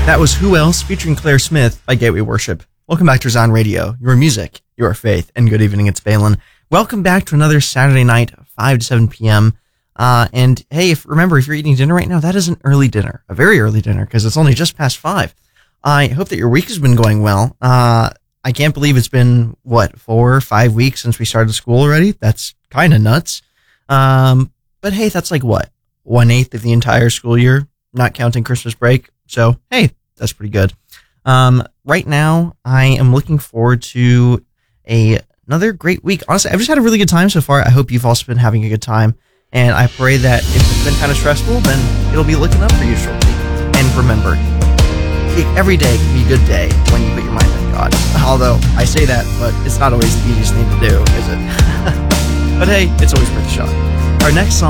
That was Who Else featuring Claire Smith by Gateway Worship. Welcome back to Zon Radio, your music, your faith, and good evening, it's Balin. Welcome back to another Saturday night, 5 to 7 p.m. And hey, remember, if you're eating dinner right now, that is an early dinner, a very early dinner, because it's only just past 5. I hope that your week has been going well. I can't believe it's been, 4 or 5 weeks since we started school already? That's kind of nuts. But hey, that's like 1/8 of the entire school year, not counting Christmas break. So, hey, that's pretty good. Right now, I am looking forward to another great week. Honestly, I've just had a really good time so far. I hope you've also been having a good time. And I pray that if it's been kind of stressful, then it'll be looking up for you shortly. And remember, every day can be a good day when you put your mind on God. Although, I say that, but it's not always the easiest thing to do, is it? But hey, it's always worth a shot. Our next song